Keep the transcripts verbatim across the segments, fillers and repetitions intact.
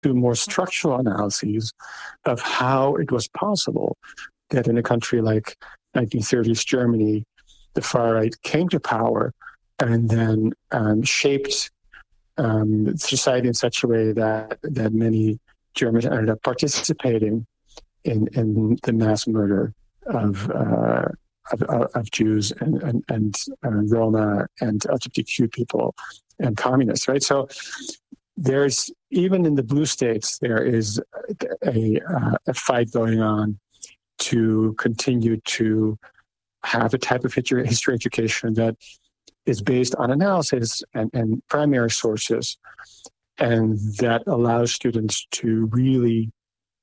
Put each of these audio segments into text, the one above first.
do more structural analyses of how it was possible that in a country like nineteen thirties Germany, the far right came to power and then um, shaped um, society in such a way that that many Germans ended up participating in, in the mass murder of uh, of, of Jews and and, and uh, Roma and L G B T Q people and communists, right? So there's, even in the blue states, there is a, uh, a fight going on to continue to have a type of history, history education that is based on analysis and, and primary sources, and that allows students to really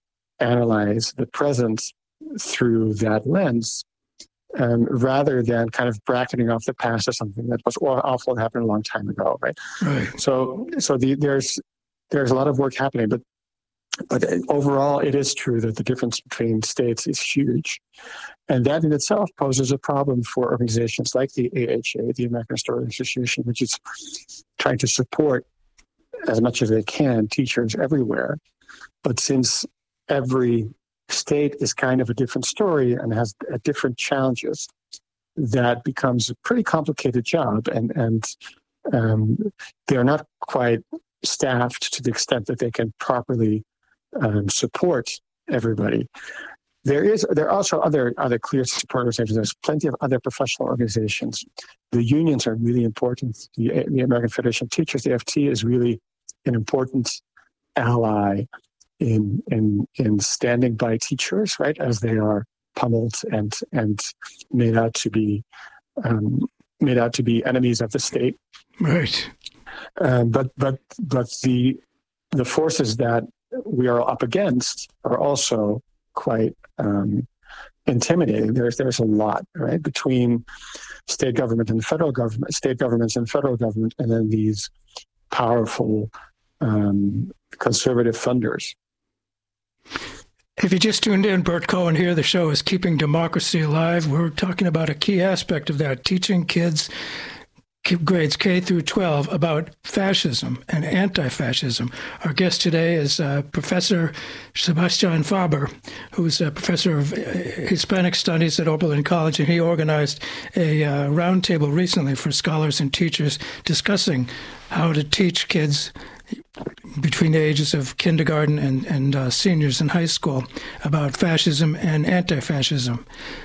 analyze the present through that lens, um, rather than kind of bracketing off the past as something that was awful and happened a long time ago, right? Right. So, so the, there's there's a lot of work happening, but but overall, it is true that the difference between states is huge, and that in itself poses a problem for organizations like the A H A, the American Historical Association, which is trying to support as much as they can teachers everywhere. But since every state is kind of a different story and has uh, different challenges, that becomes a pretty complicated job, and and um, they're not quite staffed to the extent that they can properly um, support everybody. There is there are also other other clear support organizations. There's plenty of other professional organizations. The unions are really important. The, the American Federation of Teachers, the A F T, is really an important ally in in in standing by teachers, right, as they are pummeled and and made out to be um, made out to be enemies of the state. Right. Um, but but but the the forces that we are up against are also quite um, intimidating. There's there's a lot, right, between state government and federal government, state governments and federal government, and then these powerful um, conservative funders. If you just tuned in, Bert Cohen here. The show is Keeping Democracy Alive. We're talking about a key aspect of that, teaching kids grades K through twelve about fascism and anti-fascism. Our guest today is uh, Professor Sebastian Faber, who's a professor of Hispanic Studies at Oberlin College, and he organized a uh, roundtable recently for scholars and teachers discussing how to teach kids between the ages of kindergarten and, and uh, seniors in high school about fascism and anti-fascism.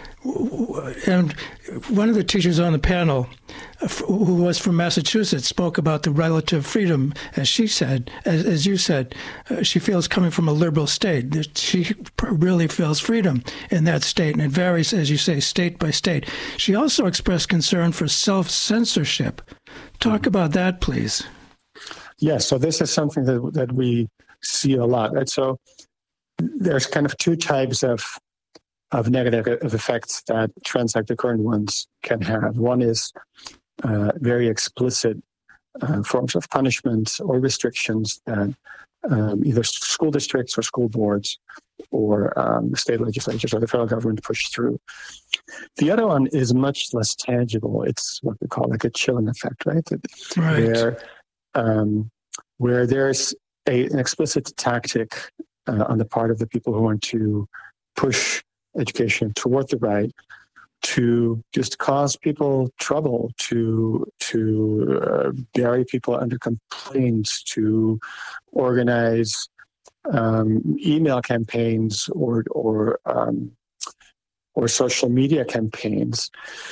And one of the teachers on the panel, who was from Massachusetts, spoke about the relative freedom, as she said, as, as you said, uh, she feels coming from a liberal state, that she really feels freedom in that state, and it varies, as you say, state by state. She also expressed concern for self-censorship. Talk about that, please. Yes, so this is something that that we see a lot, right? So there's kind of two types of of negative effects that trends like the current ones can have. One is uh, very explicit uh, forms of punishment or restrictions that um, either school districts or school boards or um, state legislatures or the federal government push through. The other one is much less tangible. It's what we call like a chilling effect, right? Right. Where, um, where there's a, an explicit tactic uh, on the part of the people who want to push education toward the right to just cause people trouble, to to uh, bury people under complaints, to organize um, email campaigns or or um, or social media campaigns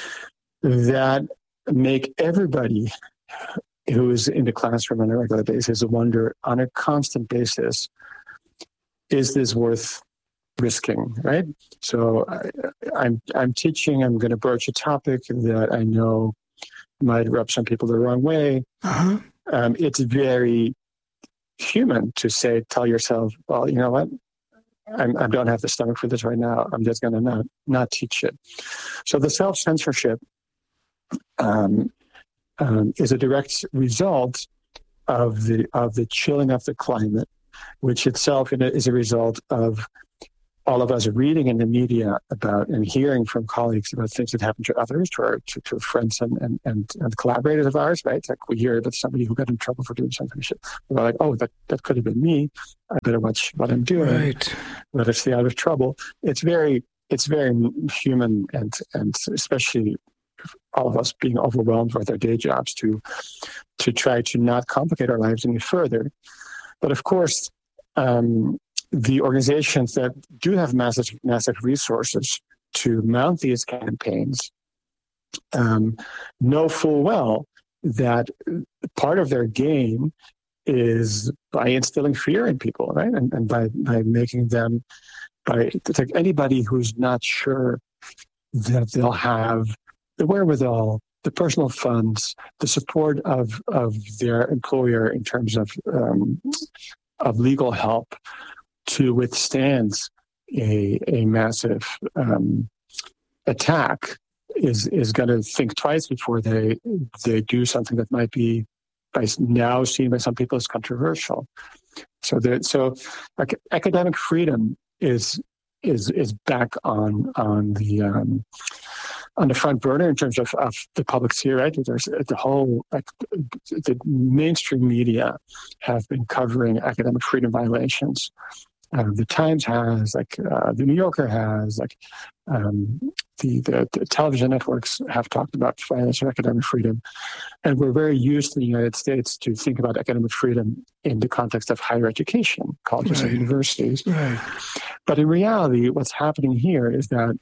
that make everybody who is in the classroom on a regular basis wonder on a constant basis, is this worth risking, right? So I, I'm I'm teaching, I'm going to broach a topic that I know might rub some people the wrong way. Uh-huh. Um, it's very human to say, tell yourself, well, you know what? I'm, I don't have the stomach for this right now. I'm just going to not not teach it. So the self-censorship um, um, is a direct result of the of the chilling of the climate, which itself is a result of all of us reading in the media about and hearing from colleagues about things that happen to others, to our to, to friends and, and, and, and collaborators of ours, right? It's like we hear about somebody who got in trouble for doing something. We're like, oh, that, that could have been me. I better watch what I'm doing. Right. Better stay out of trouble. It's very it's very human, and and especially all of us being overwhelmed with our day jobs to to try to not complicate our lives any further. But of course, um, the organizations that do have massive, massive resources to mount these campaigns um, know full well that part of their game is by instilling fear in people, right? And, and by, by making them, by it's like anybody who's not sure that they'll have the wherewithal, the personal funds, the support of, of their employer in terms of um, of legal help to withstand a a massive um, attack is is going to think twice before they they do something that might be by now seen by some people as controversial. So that so like, academic freedom is is is back on on the um, on the front burner in terms of, of the public sphere, right? There's the whole, like, the mainstream media have been covering academic freedom violations. Uh, the Times has, like, uh, the New Yorker has, like, um, the, the, the television networks have talked about violation of academic freedom. And we're very used in the United States to think about academic freedom in the context of higher education, colleges Right. and universities. Right. But in reality, what's happening here is that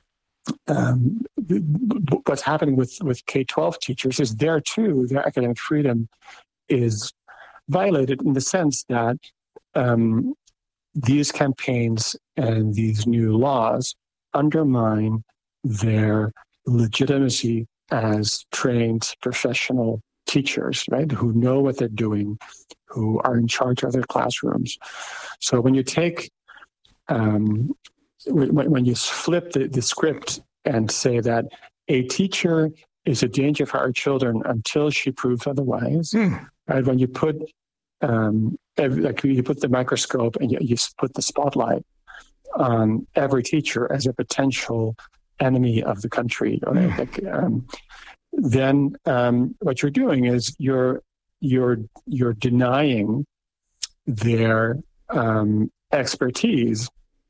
Um, what's happening with, with K twelve teachers is there too, their academic freedom is violated in the sense that um, these campaigns and these new laws undermine their legitimacy as trained professional teachers, right? Who know what they're doing, who are in charge of their classrooms. So when you take um, When, when you flip the, the script and say that a teacher is a danger for our children until she proves otherwise, mm. right? When you put um, every, like you put the microscope and you, you put the spotlight on every teacher as a potential enemy of the country, right? mm. like, um, then um, what you're doing is you're you're you're denying their um, expertise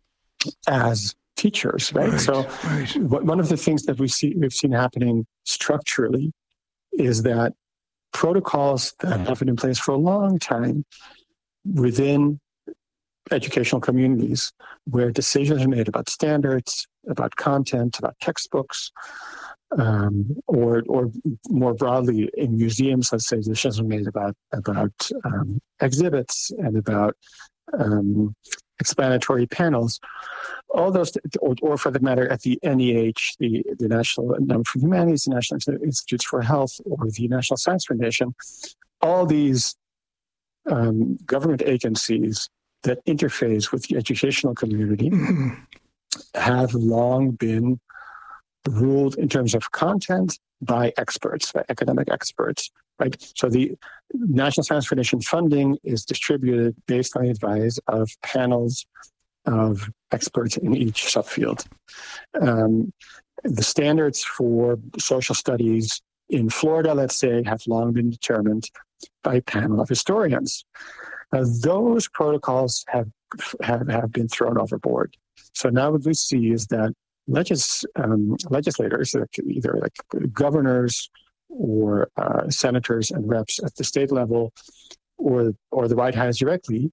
as teachers, right? right so right. one of the things that we see we've seen happening structurally is that protocols that have been in place for a long time within educational communities, where decisions are made about standards, about content, about textbooks, um, or or more broadly in museums, let's say decisions are made about about um, exhibits and about um, explanatory panels, all those, or, or for the matter, at the N E H, the, the National Endowment for Humanities, the National Institutes for Health, or the National Science Foundation, all these um, government agencies that interface with the educational community mm-hmm. have long been ruled in terms of content by experts, by academic experts. Right. So the National Science Foundation funding is distributed based on the advice of panels of experts in each subfield. Um, the standards for social studies in Florida, let's say, have long been determined by a panel of historians. Now, those protocols have, have, have been thrown overboard. So now what we see is that legis, um, legislators, either like governors, or uh, senators and reps at the state level, or or the White House directly,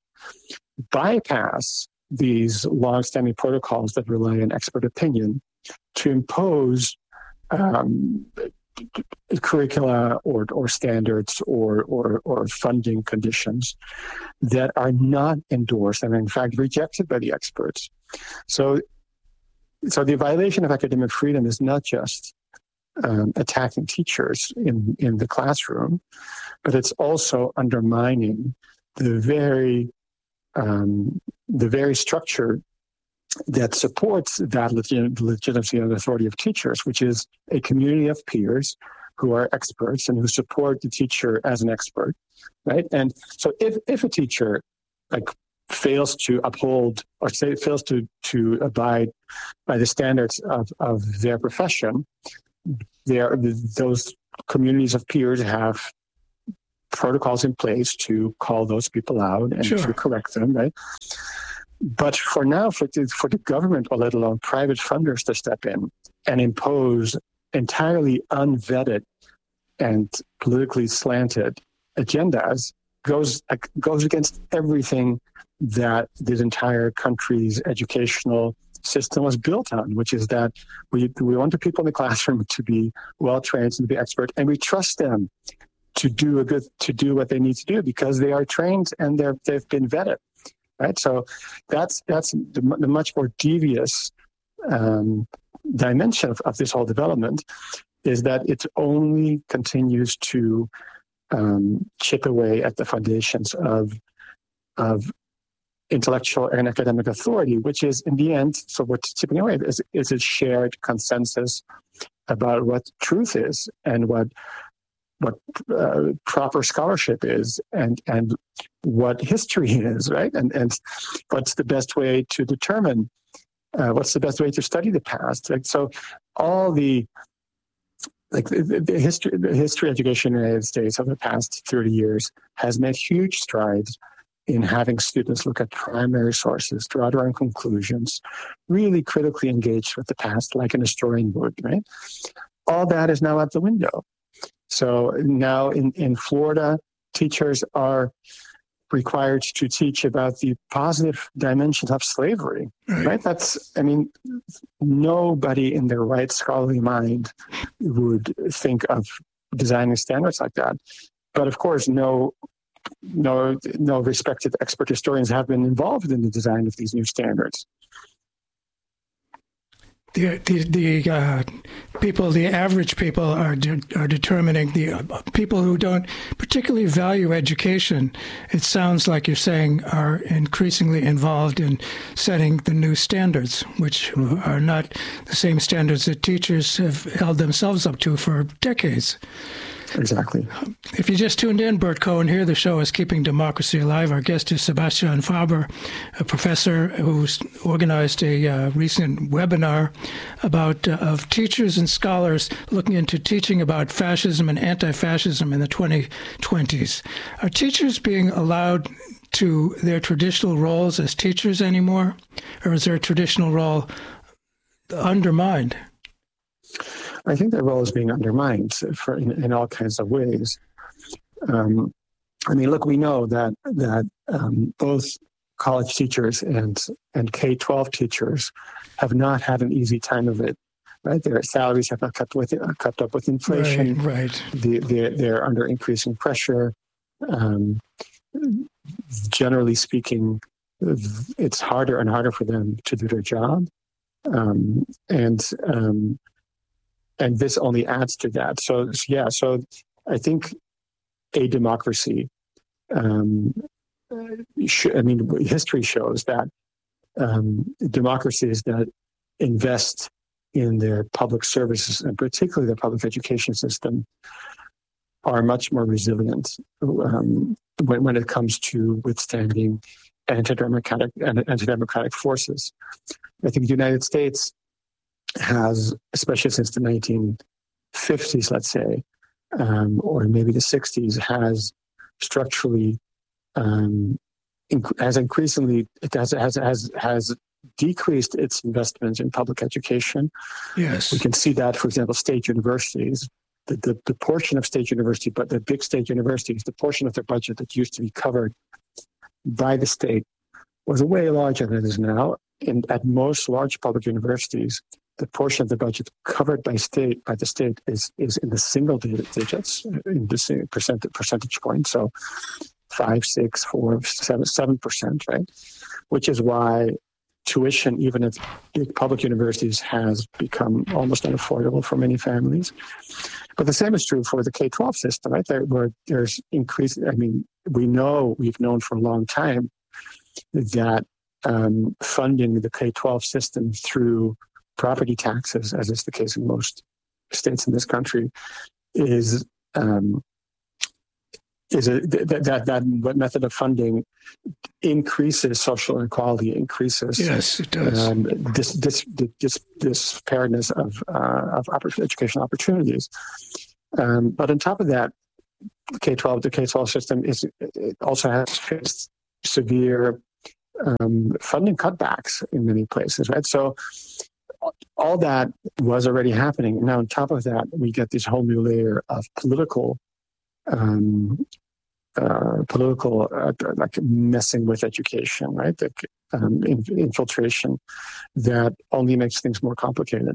bypass these longstanding protocols that rely on expert opinion to impose um, curricula or or standards or, or or funding conditions that are not endorsed and are in fact rejected by the experts. So, so the violation of academic freedom is not just Um, attacking teachers in, in the classroom, but it's also undermining the very um, the very structure that supports that legit- legitimacy and authority of teachers, which is a community of peers who are experts and who support the teacher as an expert, right? And so if if a teacher like fails to uphold or say fails to to abide by the standards of, of their profession, there those communities of peers have protocols in place to call those people out and Sure. to correct them, right? But for now, for the, for the government, or let alone private funders, to step in and impose entirely unvetted and politically slanted agendas goes goes against everything that this entire country's educational system was built on, which is that we we want the people in the classroom to be well trained and to be expert, and we trust them to do a good to do what they need to do because they are trained and they're they've been vetted. Right, so that's that's the, the much more devious um, dimension of, of this whole development, is that it only continues to um, chip away at the foundations of of intellectual and academic authority, which is in the end, so what's chipping away is, is a shared consensus about what truth is and what what uh, proper scholarship is and and what history is, right? And and what's the best way to determine, uh, what's the best way to study the past? Like, so all the, like the, the history, the history education in the United States over the past thirty years has made huge strides in having students look at primary sources, draw their own conclusions, really critically engaged with the past like an historian would, right? All that is now out the window. So now in, in Florida, teachers are required to teach about the positive dimensions of slavery, right? right? That's, I mean, nobody in their right scholarly mind would think of designing standards like that. But of course, no, no, no respected expert historians have been involved in the design of these new standards. The the, the uh, people, the average people, are de- are determining the uh, people who don't particularly value education. It sounds like you're saying are increasingly involved in setting the new standards, which mm-hmm. are not the same standards that teachers have held themselves up to for decades. Exactly. If you just tuned in, Bert Cohen here. The show is Keeping Democracy Alive. Our guest is Sebastian Faber, a professor who's organized a uh, recent webinar about uh, of teachers and scholars looking into teaching about fascism and anti-fascism in the twenty twenties. Are teachers being allowed to their traditional roles as teachers anymore, or is their traditional role undermined? I think their role is being undermined for in, in all kinds of ways. Um, I mean, look, we know that that um, both college teachers and and K twelve teachers have not had an easy time of it. Right, their salaries have not kept with uh, kept up with inflation. Right, right. The, the, they're under increasing pressure. Um, generally speaking, it's harder and harder for them to do their job, um, and um, And this only adds to that. So, yeah, so I think a democracy, um, sh- I mean, history shows that um, democracies that invest in their public services, and particularly their public education system, are much more resilient um, when, when it comes to withstanding anti-democratic, anti-democratic forces. I think the United States has, especially since the nineteen fifties, let's say, um, or maybe the sixties, has structurally, um, inc- has increasingly, it has, has, has, has decreased its investment in public education. Yes. We can see that, for example, state universities, the, the, the portion of state university, but the big state universities, the portion of their budget that used to be covered by the state was way larger than it is now. And at most large public universities, the portion of the budget covered by state by the state is is in the single digits, in the same percent percentage point. So five, six, four, seven, seven percent, right? Which is why tuition, even at big public universities, has become almost unaffordable for many families. But the same is true for the K twelve system, right? There, where there's increased. I mean, we know we've known for a long time that um, funding the K twelve system through property taxes, as is the case in most states in this country, is um, is a that that that method of funding increases social inequality, increases yes, it does. Um, this this this dispareness of uh, of educational opportunities. Um, but on top of that, K twelve the K twelve system is it also has faced severe um, funding cutbacks in many places, right? So all that was already happening. Now, on top of that, we get this whole new layer of political. Um, Uh, political, uh, like messing with education, right? The um, infiltration that only makes things more complicated.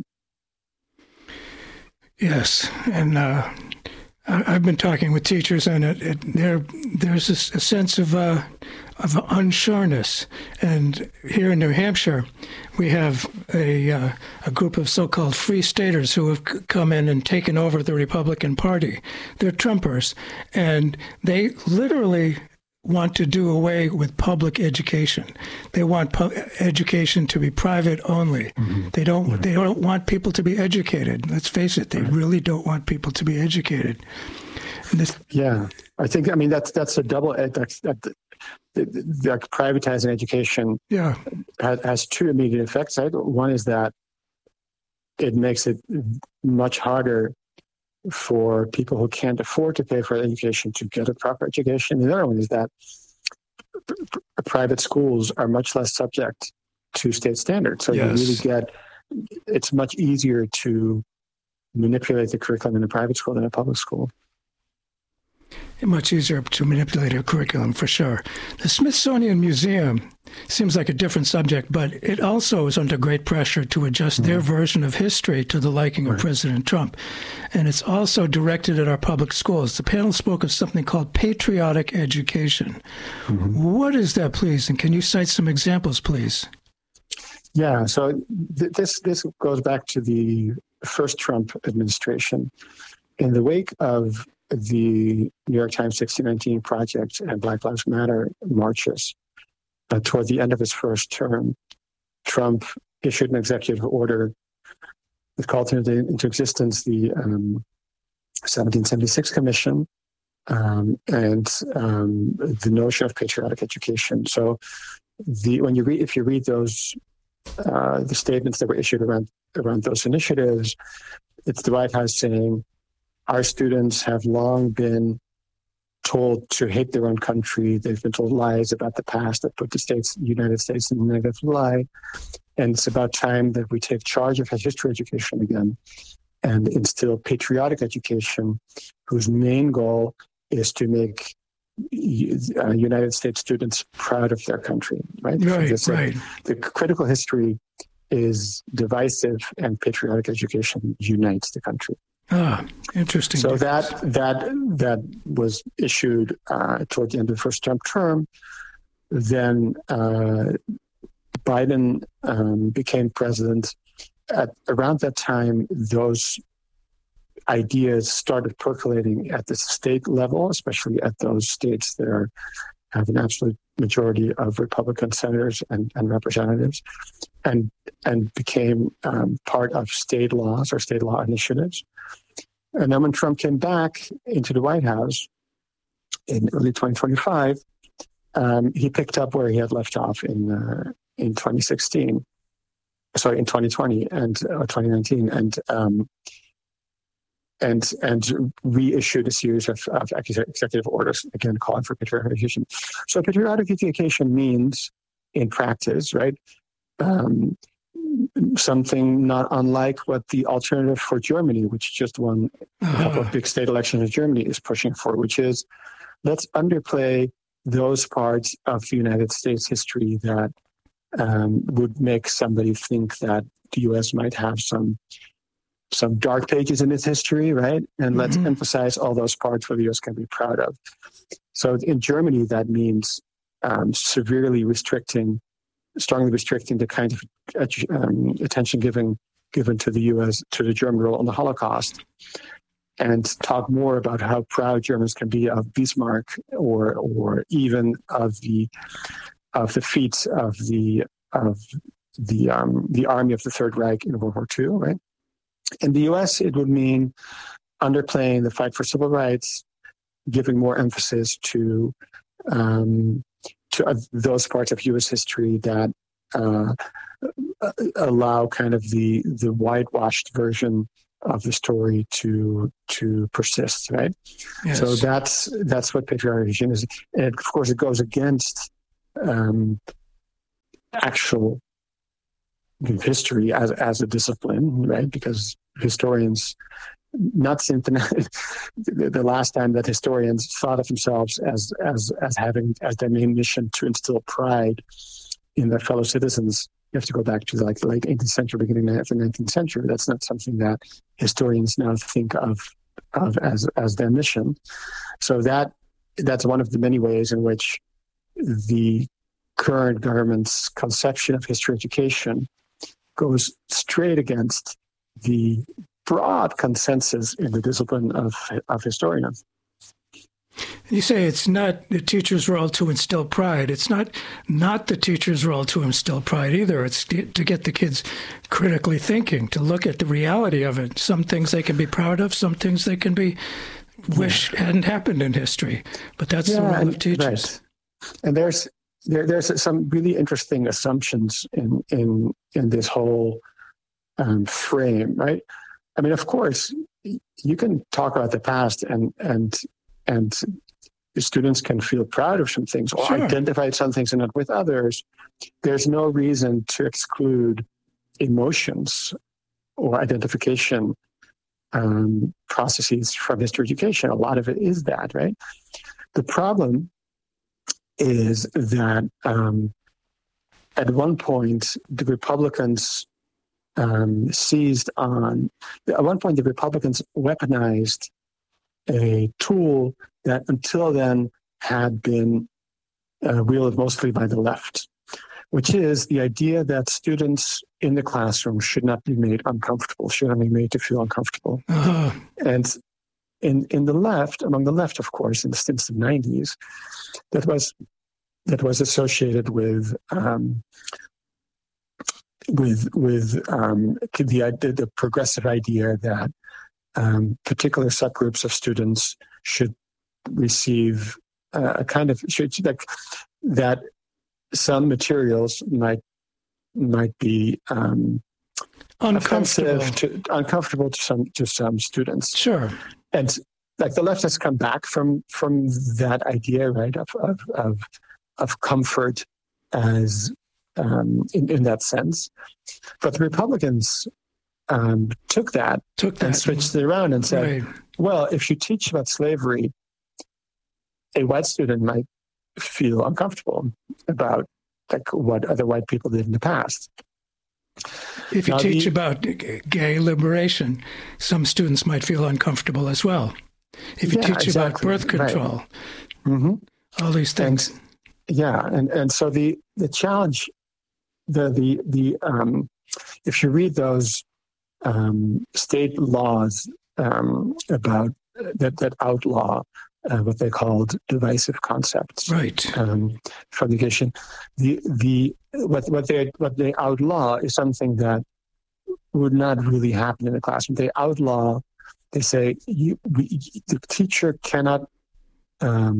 Yes, and uh, I've been talking with teachers, and it, it, there there's a, a sense of uh, of unsureness. And here in New Hampshire, we have a uh, a group of so-called free staters who have c- come in and taken over the Republican Party. They're Trumpers, and they literally want to do away with public education. They want pu- education to be private only. Mm-hmm. They don't. Yeah. They don't want people to be educated. Let's face it. They right. really don't want people to be educated. And this, yeah, I think. I mean, that's that's a double. That's, that, the, the privatizing education yeah. has, has two immediate effects. Right? One is that it makes it much harder for people who can't afford to pay for education to get a proper education. The other one is that p- p- private schools are much less subject to state standards. So yes. you really get, it's much easier to manipulate the curriculum in a private school than a public school. Much easier to manipulate a curriculum, for sure. The Smithsonian Museum seems like a different subject, but it also is under great pressure to adjust mm-hmm. their version of history to the liking right. of President Trump. And it's also directed at our public schools. The panel spoke of something called patriotic education. Mm-hmm. What is that, please? And can you cite some examples, please? Yeah, so th- this, this goes back to the first Trump administration. In the wake of the New York Times sixteen nineteen Project and Black Lives Matter marches, uh, toward the end of his first term, Trump issued an executive order that called into, into existence the um, seventeen seventy-six Commission um, and um, the notion of patriotic education. So, the when you read, if you read those uh, the statements that were issued around around those initiatives, it's the White House saying, our students have long been told to hate their own country. They've been told lies about the past that put the States, United States in the negative light. And it's about time that we take charge of history education again and instill patriotic education, whose main goal is to make uh, United States students proud of their country. Right. Right. This, right. Uh, the critical history is divisive, and patriotic education unites the country. Ah, interesting. So that that that was issued uh, toward the end of the first Trump term. Then uh, Biden um, became president. At around that time, those ideas started percolating at the state level, especially at those states that are, have an absolute majority of Republican senators and, and representatives, and and became um, part of state laws or state law initiatives. And then when Trump came back into the White House in early twenty twenty-five, um, he picked up where he had left off in uh, in twenty sixteen, sorry, in twenty twenty and uh, twenty nineteen, and um, and and reissued a series of, of executive orders, again calling for patriotic education. So patriotic education means, in practice, right, um, something not unlike what the Alternative for Germany, which just won a couple of big state elections in Germany, is pushing for, which is, let's underplay those parts of the United States history that um, would make somebody think that the U S might have some some dark pages in its history, right? And let's mm-hmm. emphasize all those parts where the U S can be proud of. So in Germany, that means um, severely restricting, strongly restricting the kind of um, attention given given to the U S, to the German role in the Holocaust, and talk more about how proud Germans can be of Bismarck, or or even of the of the feats of the of the um, the army of the Third Reich in World War Two, right? In the U S, it would mean underplaying the fight for civil rights, giving more emphasis to um, to uh, those parts of U S history that uh, allow kind of the the whitewashed version of the story to to persist, right? Yes. So that's that's what patriarchization is, and of course it goes against um, actual history as as a discipline, right? Because historians, not since the, the last time that historians thought of themselves as as as having as their main mission to instill pride in their fellow citizens. You have to go back to the, like the late eighteenth century, beginning of the nineteenth century. That's not something that historians now think of of as as their mission. So that that's one of the many ways in which the current government's conception of history education goes straight against the broad consensus in the discipline of of historians. You say it's not the teacher's role to instill pride. It's not not the teacher's role to instill pride either. It's to get the kids critically thinking, to look at the reality of it. Some things they can be proud of, some things they can be wish yeah. hadn't happened in history. But that's yeah, the role and, of teachers. Right. And there's there, there's some really interesting assumptions in in in this whole um, frame, right? I mean, of course, you can talk about the past and and and students can feel proud of some things or sure. identify some things and not with others. There's no reason to exclude emotions or identification um, processes from history education. A lot of it is that, right? The problem is that um, at one point, the Republicans um, seized on, at one point, the Republicans weaponized a tool that until then had been uh, wielded mostly by the left, which is the idea that students in the classroom should not be made uncomfortable, should not be made to feel uncomfortable. Uh-huh. And in in the left, among the left, of course, in the, since the nineties, that was that was associated with um, with with um, the, the the progressive idea that Um, particular subgroups of students should receive uh, a kind of should like that some materials might might be um, uncomfortable offensive to, uncomfortable to some to some students. Sure, and like the left has come back from from that idea, right, of of of, of comfort as um, in in that sense, but the Republicans Um, took that, took that and switched it around and said, right. well, if you teach about slavery, a white student might feel uncomfortable about like what other white people did in the past. If you now, teach the, about gay liberation, some students might feel uncomfortable as well. If you yeah, teach exactly. about birth control, right. mm-hmm. all these things. And, yeah, and, and so the, the challenge, the, the, the um, if you read those Um, state laws um, about uh, that that outlaw uh, what they called divisive concepts, right? Um, from education, the the what what they what they outlaw is something that would not really happen in the classroom. They outlaw. They say you we, the teacher cannot um,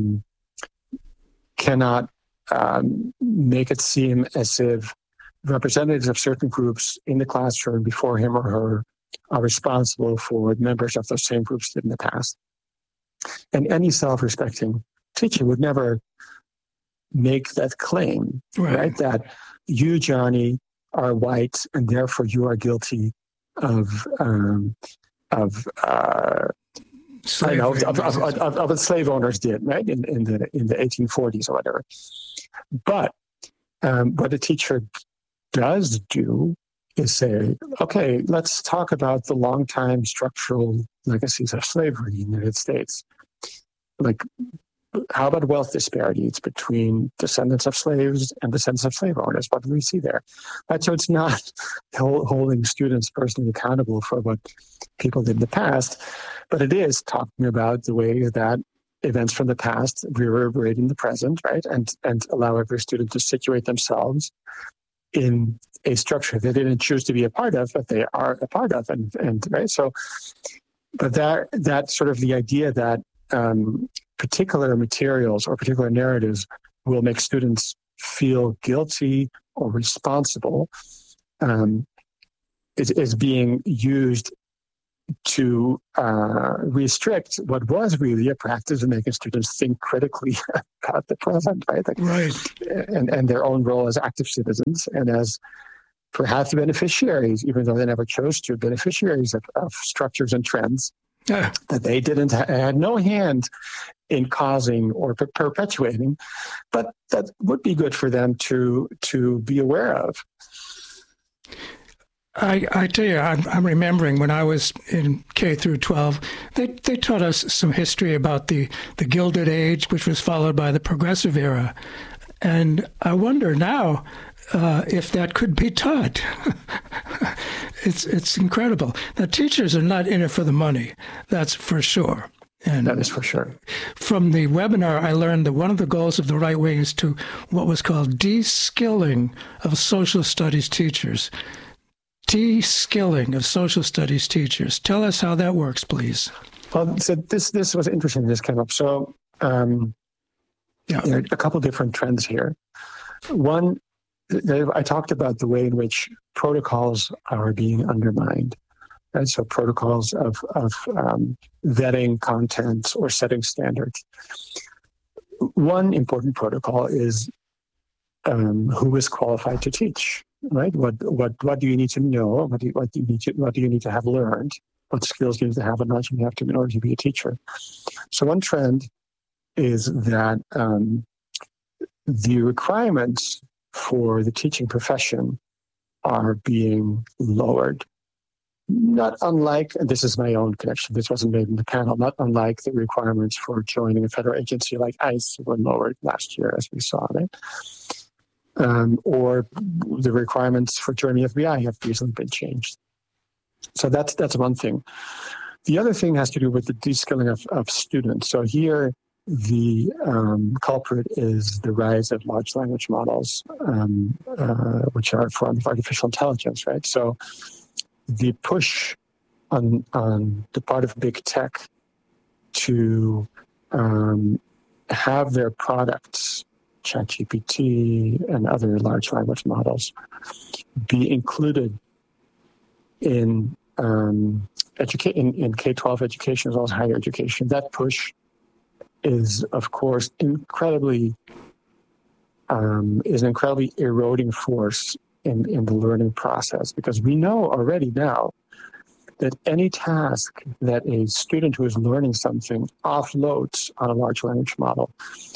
cannot um, make it seem as if representatives of certain groups in the classroom before him or her are responsible for members of those same groups did in the past. And any self-respecting teacher would never make that claim, right? right? That you, Johnny, are white and therefore you are guilty of um, of uh, I know of, of, of, of what slave owners did, right? In, in the in the eighteen forties or whatever. But um, what a teacher does do is say, okay, let's talk about the long-time structural legacies of slavery in the United States. Like, how about wealth disparities between descendants of slaves and descendants of slave owners? What do we see there? Right, so it's not holding students personally accountable for what people did in the past, but it is talking about the way that events from the past reverberate in the present, right, and and allow every student to situate themselves in a structure they didn't choose to be a part of, but they are a part of, and and right. So, but that that sort of the idea that um, particular materials or particular narratives will make students feel guilty or responsible um, is, is being used to uh, restrict what was really a practice of making students think critically about the present, right? Like, right. And, and their own role as active citizens and as perhaps beneficiaries, even though they never chose to, beneficiaries of, of structures and trends Yeah. that they didn't ha- had no hand in causing or per- perpetuating, but that would be good for them to to be aware of. I, I tell you, I'm, I'm remembering when I was in K through twelve, they, they taught us some history about the, the Gilded Age, which was followed by the Progressive Era. And I wonder now uh, if that could be taught. it's it's incredible. Now, teachers are not in it for the money, that's for sure. And that is for sure. From the webinar, I learned that one of the goals of the right wing is to what was called de-skilling of social studies teachers. De-skilling of social studies teachers. Tell us how that works, please. Well, so this this was interesting. This came up. So um, yeah, there are a couple different trends here. One, I talked about the way in which protocols are being undermined. Right? So protocols of of um, vetting content or setting standards. One important protocol is um, who is qualified to teach. Right? What what what do you need to know? What do you, what do you need to what do you need to have learned? What skills do you need to have and knowledge you have to in order to be a teacher? So one trend is that um, the requirements for the teaching profession are being lowered. Not unlike, and this is my own connection, this wasn't made in the panel, not unlike the requirements for joining a federal agency like ICE were lowered last year, as we saw, right? Um, or the requirements for joining the F B I have recently been changed. So that's that's one thing. The other thing has to do with the de-skilling of, of students. So here, the um, culprit is the rise of large language models, um, uh, which are a form of artificial intelligence, right? So the push on on the part of big tech to um, have their products, ChatGPT and other large language models, be included in um, educa- in, in K twelve education as well as higher education. That push is, of course, incredibly um, is an incredibly eroding force in, in the learning process, because we know already now that any task that a student who is learning something offloads on a large language model,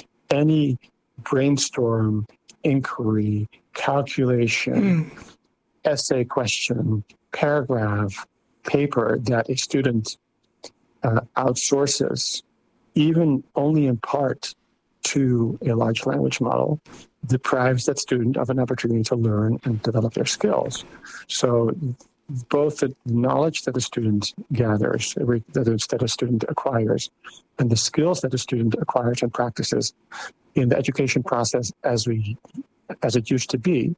any brainstorm, inquiry, calculation, mm. essay question, paragraph, paper that a student uh, outsources, even only in part to a large language model, deprives that student of an opportunity to learn and develop their skills. So both the knowledge that a student gathers, that a student acquires, and the skills that a student acquires and practices in the education process as we, as it used to be,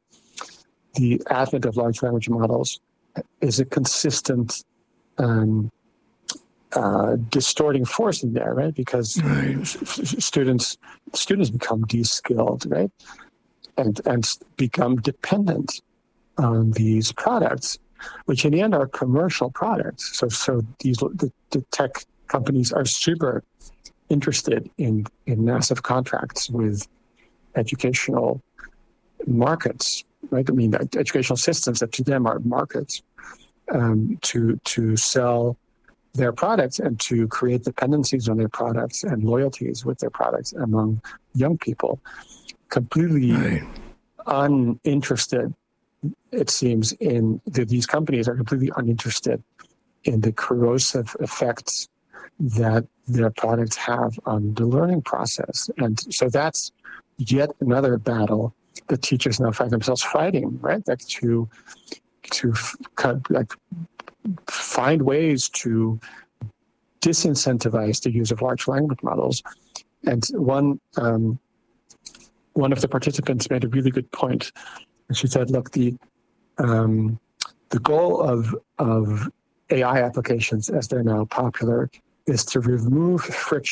the advent of large language models is a consistent um, uh, distorting force in there, right? Because right. S- students students become de-skilled, right, and and become dependent on these products, which in the end are commercial products. So so these the, the tech companies are super interested in in massive contracts with educational markets, right? I mean, educational systems that to them are markets, um, to to sell their products and to create dependencies on their products and loyalties with their products among young people, completely right. uninterested, it seems, in the, these companies are completely uninterested in the corrosive effects that their products have on the learning process. And so that's yet another battle that teachers now find themselves fighting, right? Like to to like find ways to disincentivize the use of large language models. And one um, one of the participants made a really good point. She said, "Look, the um, the goal of of A I applications, as they're now popular, is to remove friction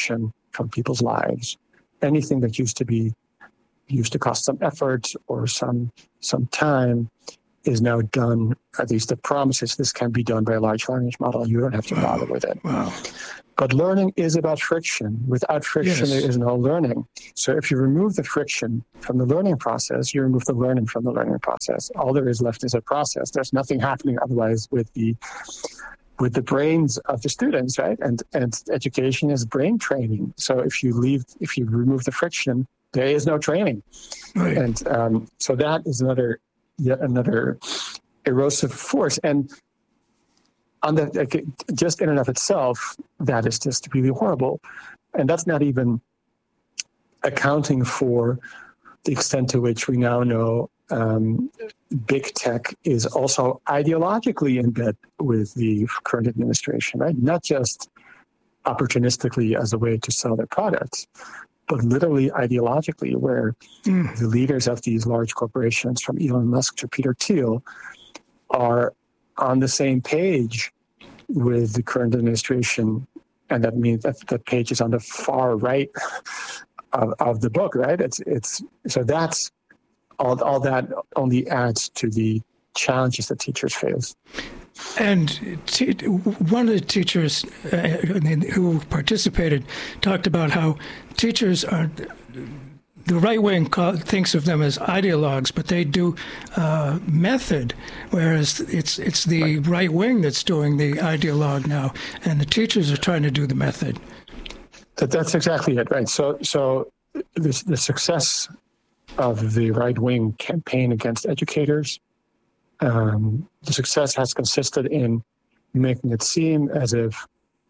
from people's lives. Anything that used to be used to cost some effort or some some time is now done. At least the promise is this can be done by a large language model. You don't have to bother with it. Wow. But learning is about friction. Without friction, Yes. there is no learning. So if you remove the friction from the learning process, you remove the learning from the learning process. All there is left is a process. There's nothing happening otherwise with the with the brains of the students, right? And and education is brain training. So if you leave, if you remove the friction, there is no training. Right. And um, so that is another yet another erosive force. And on the like, just in and of itself, that is just really horrible. And that's not even accounting for the extent to which we now know um, big tech is also ideologically in bed with the current administration, right? Not just opportunistically as a way to sell their products, but literally ideologically, where mm. the leaders of these large corporations, from Elon Musk to Peter Thiel, are on the same page with the current administration. And that means that the page is on the far right of, of the book, right? It's it's so that's all. All that only adds to the challenges that teachers face. And t- one of the teachers uh, who participated talked about how teachers are, the right wing call, thinks of them as ideologues, but they do uh, method, whereas it's it's the right. right wing that's doing the ideologue now, and the teachers are trying to do the method. That, that's exactly it, right? So so this, the success of the right wing campaign against educators, Um, the success has consisted in making it seem as if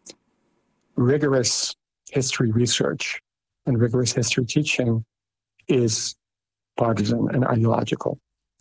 rigorous history research and rigorous history teaching is partisan and ideological.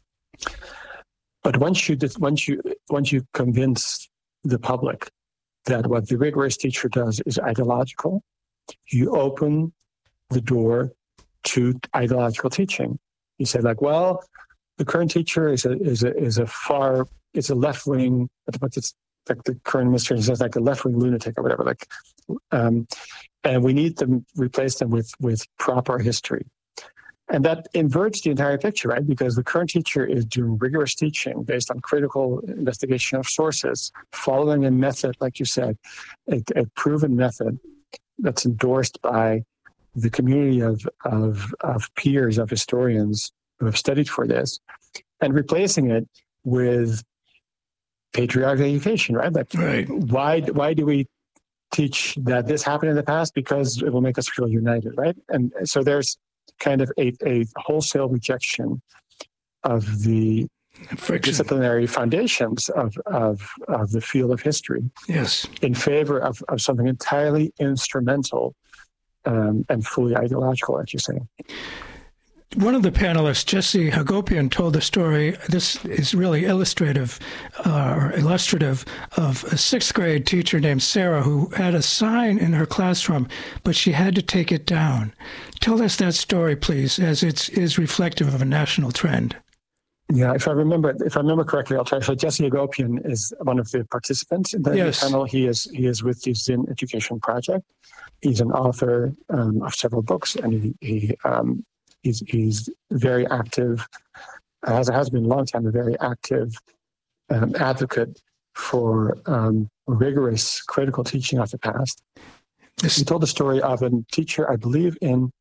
But once you once you once you convince the public that what the rigorous teacher does is ideological, you open the door to ideological teaching. You say, like, well, the current teacher is a is a is a far it's a left wing, but it's like the current administration says, like a left wing lunatic or whatever. Like, um, and we need to replace them with with proper history, and that inverts the entire picture, right? Because the current teacher is doing rigorous teaching based on critical investigation of sources, following a method, like you said, a, a proven method that's endorsed by the community of of of peers of historians who have studied for this, and replacing it with patriotic education, right? Like, right. why why do we teach that this happened in the past? Because it will make us feel united, right? And so there's kind of a, a wholesale rejection of the Friction. disciplinary foundations of, of of the field of history, yes, in favor of, of something entirely instrumental um, and fully ideological, as you say. One of the panelists, Jesse Hagopian, told the story. This is really illustrative uh, or illustrative of a sixth grade teacher named Sarah who had a sign in her classroom, but she had to take it down. Tell us that story, please, as it is reflective of a national trend. Yeah, if I remember, if I remember correctly, I'll try. So Jesse Hagopian is one of the participants in the yes. panel. He is he is with the Zinn Education Project. He's an author um, of several books, and he. he um, He's he's very active, has has been a long time, a very active um, advocate for um, rigorous critical teaching of the past. This... He told the story of a teacher, I believe in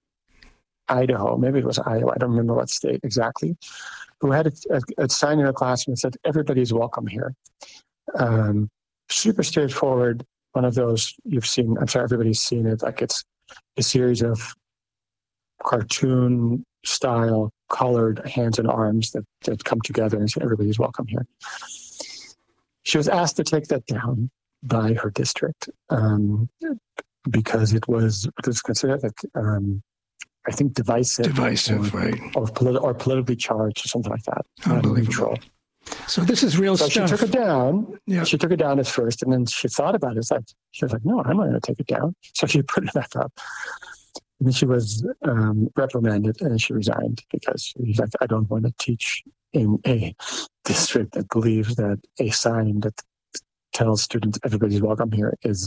Idaho, maybe it was Iowa, I don't remember what state exactly, who had a, a, a sign in her classroom that said, "Everybody's welcome here." Um, super straightforward, one of those you've seen, I'm sure everybody's seen it, like it's a series of cartoon style colored hands and arms that, that come together and say everybody's welcome here. She was asked to take that down by her district um, because it was, it was considered like, um, I think divisive, divisive, or, right, or, politi- or politically charged or something like that. Unbelievable. Neutral. So this is real so stuff. She took it down. Yeah. She took it down at first, and then she thought about it. It's like, she was like, "No, I'm not going to take it down." So she put it back up. And then she was um, reprimanded, and she resigned because she's like, "I don't want to teach in a district that believes that a sign that tells students everybody's welcome here is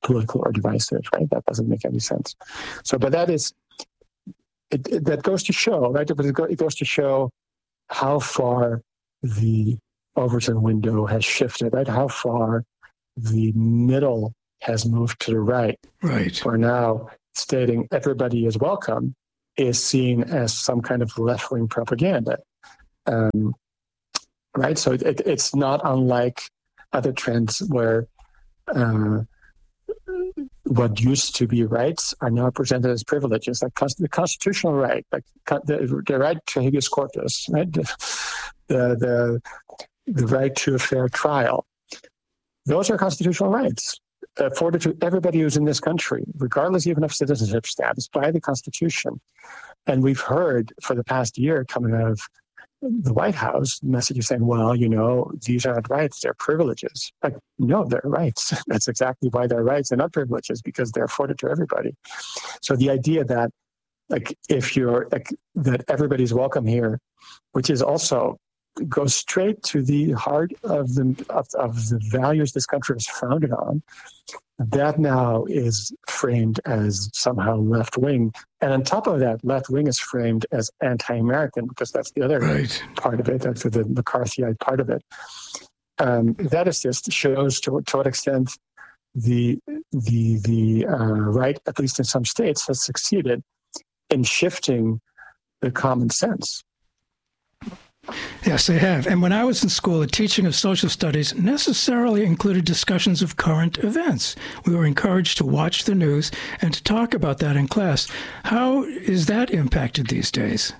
political or divisive, right? That doesn't make any sense. So, but that is, it, it, that goes to show, right? But it, go, it goes to show how far the Overton window has shifted, right? How far the middle has moved to the right. Right. Where now stating everybody is welcome is seen as some kind of left-wing propaganda. Um, right? So it, it's not unlike other trends where uh, what used to be rights are now presented as privileges, like the constitutional right, like the, the right to habeas corpus, right? The, the, the, the right to a fair trial. Those are constitutional rights afforded to everybody who's in this country, regardless even of citizenship status, by the Constitution. And we've heard for the past year coming out of the White House messages saying, well, you know, these aren't rights, they're privileges. Like, no, they're rights. That's exactly why they're rights and not privileges, because they're afforded to everybody. So the idea that, like, if you're, like, that everybody's welcome here, which is also goes straight to the heart of the of, of the values this country is founded on, that now is framed as somehow left-wing. And on top of that, left-wing is framed as anti-American, because that's the other right. part of it. That's the McCarthyite part of it. Um, that is just shows to, to what extent the the the uh, right, at least in some states, has succeeded in shifting the common sense. Yes, they have. And when I was in school, the teaching of social studies necessarily included discussions of current events. We were encouraged to watch the news and to talk about that in class. How is that impacted these days?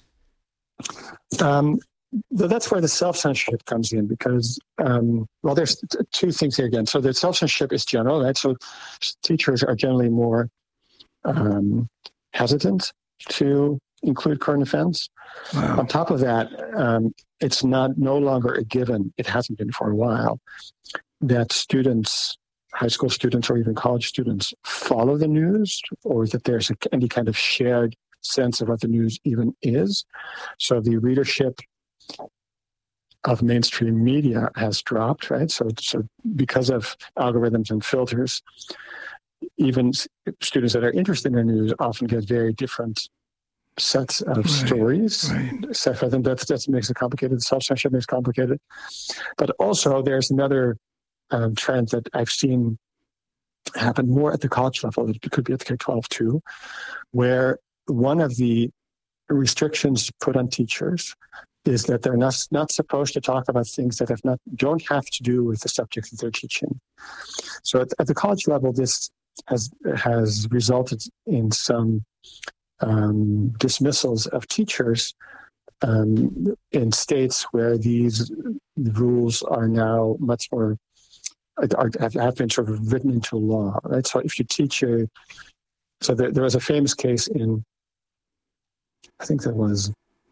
Um, that's where the self-censorship comes in, because, um, well, there's t- two things here again. So the self-censorship is general, right? So teachers are generally more um, hesitant to include current events. Wow. On top of that, um, it's not no longer a given, it hasn't been for a while, that students, high school students or even college students, follow the news, or that there's a, any kind of shared sense of what the news even is. So the readership of mainstream media has dropped, right? So, so because of algorithms and filters, even students that are interested in the news often get very different sets of right, stories. Right. So I think that's, that makes it complicated. Self-censorship makes it complicated. But also there's another um, trend that I've seen happen more at the college level. It could be at the K twelve too, where one of the restrictions put on teachers is that they're not, not supposed to talk about things that have not don't have to do with the subject that they're teaching. So at, at the college level, this has has resulted in some Um, dismissals of teachers um, in states where these rules are now much more are, have, have been sort of written into law, right? So if you teach a, so there, there was a famous case in, I think that was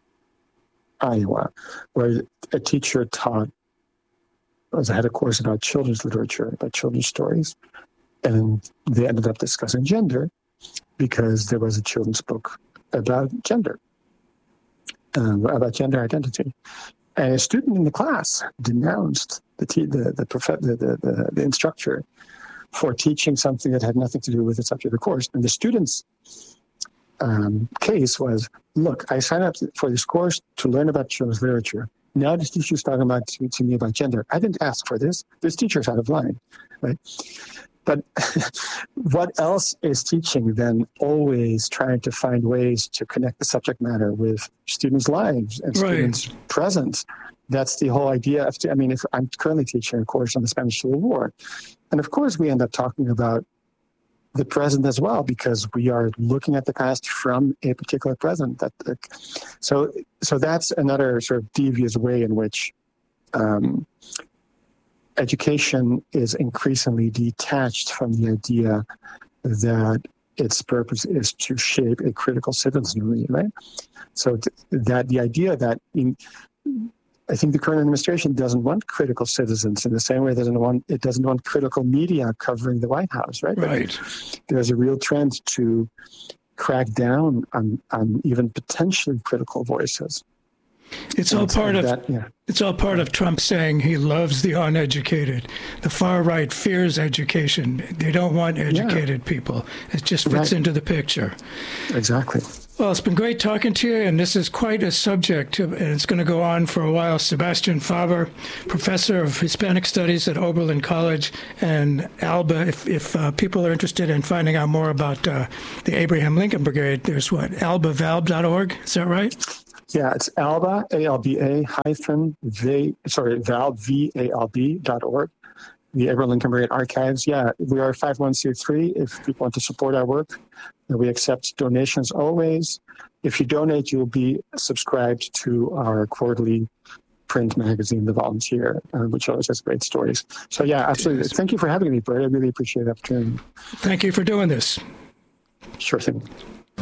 Iowa, where a teacher taught, was had a course about children's literature, about children's stories, and they ended up discussing gender, because there was a children's book about gender, um, about gender identity. And a student in the class denounced the te- the the, prof- the, the, the the instructor for teaching something that had nothing to do with the subject of the course. And the student's um, case was, look, I signed up for this course to learn about children's literature. Now this teacher's talking about to, to me about gender. I didn't ask for this. This teacher's out of line, right? But what else is teaching than always trying to find ways to connect the subject matter with students' lives and right. students' presence? That's the whole idea of, I mean, if I'm currently teaching a course on the Spanish Civil War. And of course, we end up talking about the present as well, because we are looking at the past from a particular present. That, so, so that's another sort of devious way in which um, education is increasingly detached from the idea that its purpose is to shape a critical citizenry, right? So th- that the idea that in, I think the current administration doesn't want critical citizens in the same way it doesn't want it doesn't want critical media covering the White House, right? Right. But there's a real trend to crack down on, on even potentially critical voices. It's all And part of that, yeah. it's all part of Trump saying he loves the uneducated. The far right fears education. They don't want educated yeah. people. It just fits right. into the picture. Exactly. Well, it's been great talking to you, and this is quite a subject, and it's going to go on for a while. Sebastian Faber, professor of Hispanic Studies at Oberlin College, and ALBA. If, if uh, people are interested in finding out more about uh, the Abraham Lincoln Brigade, there's what, alba valb dot org, is that right? Yeah, it's ALBA, A L B A hyphen, V, sorry, valb, V A L B dot org. The Abraham Lincoln Brigade Archives. Yeah, we are five oh one c three if people want to support our work. We accept donations always. If you donate, you'll be subscribed to our quarterly print magazine, The Volunteer, uh, which always has great stories. So yeah, absolutely. Thank you for having me, Bert. I really appreciate the opportunity. Thank you for doing this. Sure thing.